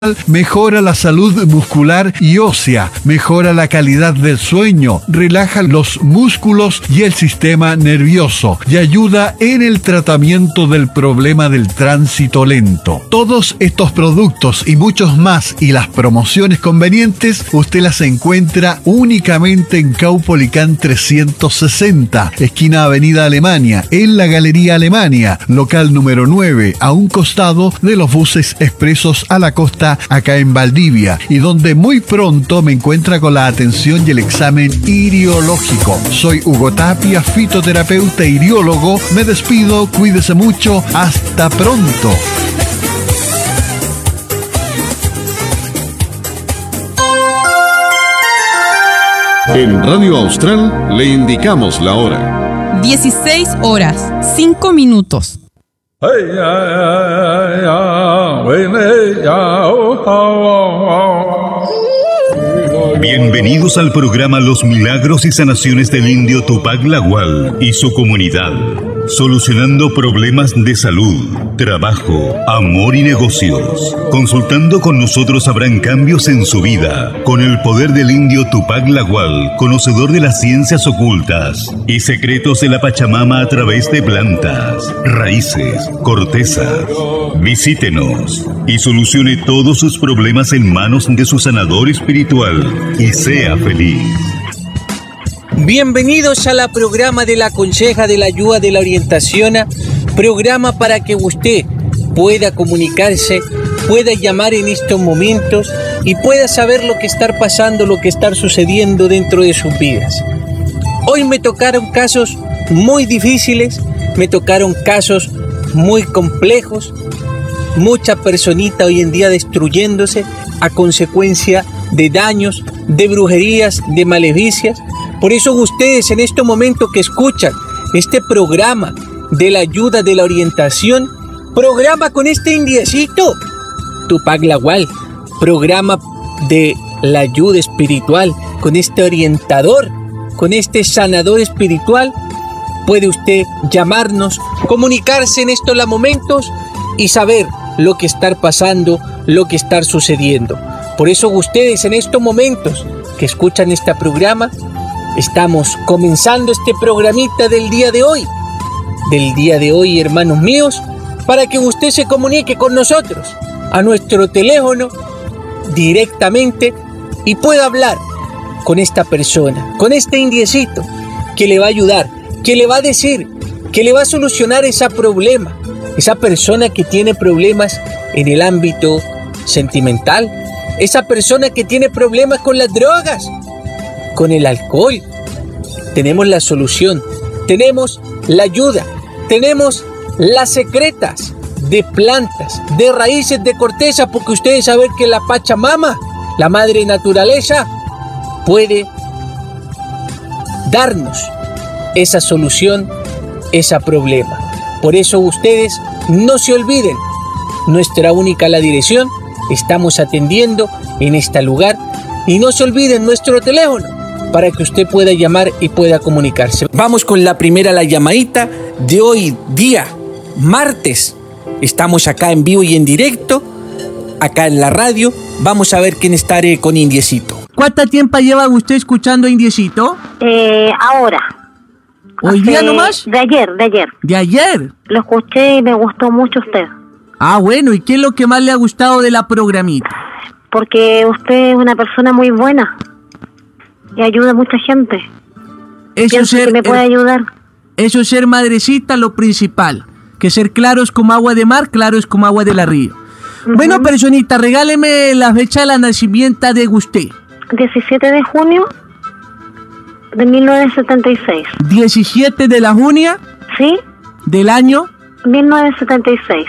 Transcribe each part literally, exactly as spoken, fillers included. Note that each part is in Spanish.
mejora la salud muscular y ósea, mejora la calidad del sueño, relaja los músculos y el sistema nervioso y ayuda en el tratamiento del problema del tránsito lento. Todos estos productos y muchos más y las promociones convenientes usted las encuentra únicamente en Caupolicán trescientos sesenta, esquina Avenida Alemania, en la Galería Alemania, local número nueve, a un costado de los buses expresos a la costa acá en Valdivia, y donde muy pronto me encuentra con la atención y el examen iriológico. Soy Hugo Tapia, fitoterapeuta iriólogo. Me despido, cuídese mucho, hasta pronto. En Radio Austral le indicamos la hora. dieciséis horas, cinco minutos. Bienvenidos al programa Los Milagros y Sanaciones del Indio Tupac Lagual y su comunidad, solucionando problemas de salud, trabajo, amor y negocios. Consultando con nosotros habrán cambios en su vida, con el poder del Indio Tupac Lagual, conocedor de las ciencias ocultas y secretos de la Pachamama a través de plantas, raíces, cortezas. Visítenos y solucione todos sus problemas en manos de su sanador espiritual y sea feliz. Bienvenidos a la programa de la Conseja de la Ayuda de la Orientación, programa para que usted pueda comunicarse, pueda llamar en estos momentos y pueda saber lo que está pasando, lo que está sucediendo dentro de sus vidas. Hoy me tocaron casos muy difíciles, me tocaron casos muy complejos, mucha personita hoy en día destruyéndose a consecuencia de daños, de brujerías, de maleficias. Por eso ustedes en este momento que escuchan este programa de la ayuda de la orientación, programa con este indiecito, Tupac Lagual, programa de la ayuda espiritual, con este orientador, con este sanador espiritual, puede usted llamarnos, comunicarse en estos momentos y saber lo que está pasando, lo que está sucediendo. Por eso ustedes en estos momentos que escuchan este programa, estamos comenzando este programita del día de hoy, del día de hoy, hermanos míos, para que usted se comunique con nosotros a nuestro teléfono directamente y pueda hablar con esta persona, con este indiecito que le va a ayudar, que le va a decir, que le va a solucionar ese problema, esa persona que tiene problemas en el ámbito sentimental, esa persona que tiene problemas con las drogas, con el alcohol. Tenemos la solución, tenemos la ayuda, tenemos las secretas de plantas, de raíces, de corteza, porque ustedes saben que la Pachamama, la madre naturaleza, puede darnos esa solución, ese problema. Por eso ustedes no se olviden, nuestra única la dirección, estamos atendiendo en este lugar, y no se olviden nuestro teléfono para que usted pueda llamar y pueda comunicarse. Vamos con la primera, la llamadita de hoy día, martes. Estamos acá en vivo y en directo, acá en la radio. Vamos a ver quién está con Indiecito. ¿Cuánto tiempo lleva usted escuchando Indiecito? Eh, ahora. ¿Hoy Hace, día nomás? De ayer, de ayer. ¿De ayer? Lo escuché y me gustó mucho usted. Ah, bueno, ¿y qué es lo que más le ha gustado de la programita? Porque usted es una persona muy buena y ayuda a mucha gente. Eso Pienso ser, que me puede eh, ayudar. Eso ser madrecita, lo principal. Que ser claros como agua de mar, claros como agua de la río. Uh-huh. Bueno, personita, regáleme la fecha de la nacimiento de usted. diecisiete de junio de mil novecientos setenta y seis. diecisiete de la junio. ¿Sí? Del año mil novecientos setenta y seis.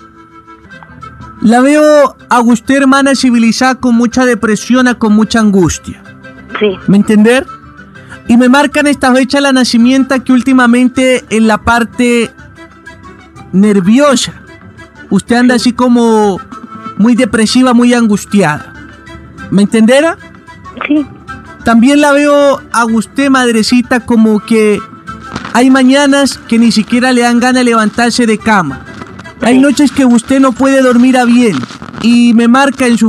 La veo a usted, hermana, civilizada, con mucha depresión, con mucha angustia. Sí. ¿Me entender? Y me marcan esta fecha de la nacimiento que últimamente en la parte nerviosa usted anda así como muy depresiva, muy angustiada. ¿Me entenderá? Sí. También la veo a usted, madrecita, como que hay mañanas que ni siquiera le dan ganas de levantarse de cama. Hay noches que usted no puede dormir a bien y me marca en su